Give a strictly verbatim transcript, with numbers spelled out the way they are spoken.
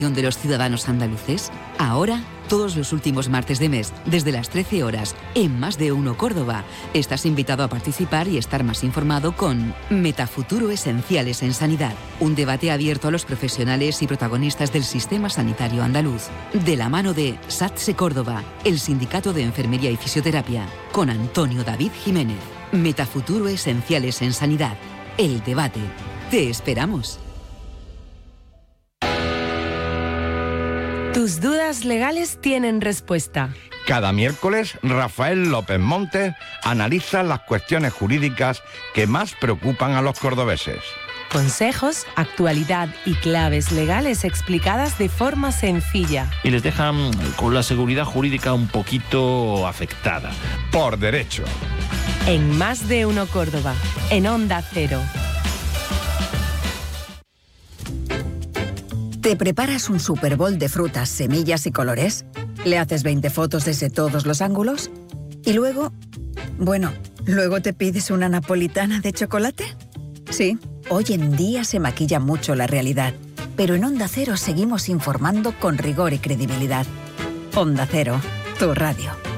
de los ciudadanos andaluces? Ahora, todos los últimos martes de mes, desde las trece horas, en Más de Uno Córdoba, estás invitado a participar y estar más informado con Metafuturo Esenciales en Sanidad, un debate abierto a los profesionales y protagonistas del sistema sanitario andaluz, de la mano de SATSE Córdoba, el Sindicato de Enfermería y Fisioterapia, con Antonio David Jiménez. Metafuturo Esenciales en Sanidad, el debate. Te esperamos. Tus dudas legales tienen respuesta. Cada miércoles, Rafael López Montes analiza las cuestiones jurídicas que más preocupan a los cordobeses. Consejos, actualidad y claves legales explicadas de forma sencilla. Y les dejan con la seguridad jurídica un poquito afectada. Por derecho. En Más de Uno Córdoba, en Onda Cero. ¿Te preparas un Super Bowl de frutas, semillas y colores? ¿Le haces veinte fotos desde todos los ángulos? ¿Y luego? Bueno, ¿luego te pides una napolitana de chocolate? Sí, hoy en día se maquilla mucho la realidad, pero en Onda Cero seguimos informando con rigor y credibilidad. Onda Cero, tu radio.